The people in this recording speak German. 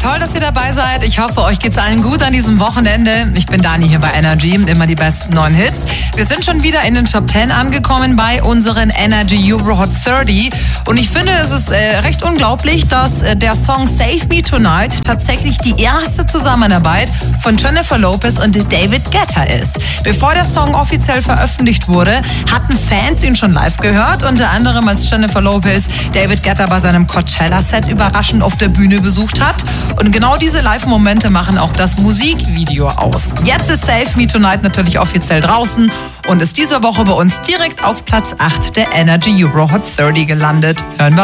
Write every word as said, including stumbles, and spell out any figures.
Toll, dass ihr dabei seid. Ich hoffe, euch geht's allen gut an diesem Wochenende. Ich bin Dani hier bei Energy, immer die besten neuen Hits. Wir sind schon wieder in den Top zehn angekommen bei unseren Energy Euro Hot dreißig. Und ich finde, es ist äh, recht unglaublich, dass äh, der Song Save Me Tonight tatsächlich die erste Zusammenarbeit von Jennifer Lopez und David Guetta ist. Bevor der Song offiziell veröffentlicht wurde, hatten Fans ihn schon live gehört, unter anderem als Jennifer Lopez David Guetta bei seinem Coachella-Set überraschend auf der Bühne besucht hat. Und genau diese Live-Momente machen auch das Musikvideo aus. Jetzt ist Save Me Tonight natürlich offiziell draußen und ist diese Woche bei uns direkt auf Platz acht der Energy Euro Hot dreißig gelandet. Hören wir